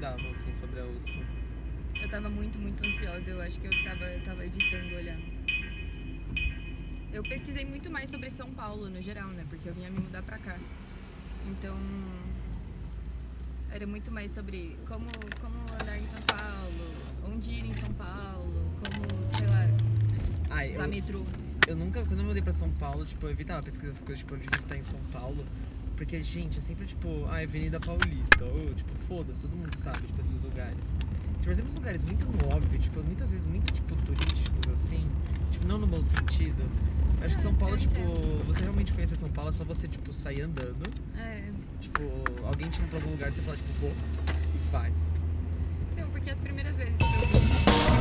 comentavam, assim, sobre a USP. Eu tava muito, muito ansiosa. Eu acho que eu tava evitando olhar. Eu pesquisei muito mais sobre São Paulo, no geral, né? Porque eu vinha me mudar pra cá. Então, era muito mais sobre como andar em São Paulo, onde ir em São Paulo, como, sei lá, usar metrô. Eu nunca, quando eu mudei pra São Paulo, tipo, eu evitava pesquisar as coisas, tipo, onde visitar em São Paulo. Porque, gente, é sempre, tipo, Avenida Paulista, ou, tipo, foda-se, todo mundo sabe, tipo, esses lugares. Tipo, exemplo, lugares muito no óbvio, tipo, muitas vezes muito, tipo, turísticos, assim, tipo, não no bom sentido. Eu acho que São Paulo, tipo, você realmente conhecer São Paulo é só você, tipo, sair andando. Tipo, alguém te chama pra algum lugar, você fala, tipo, vou, e vai. Então, porque as primeiras vezes que eu vim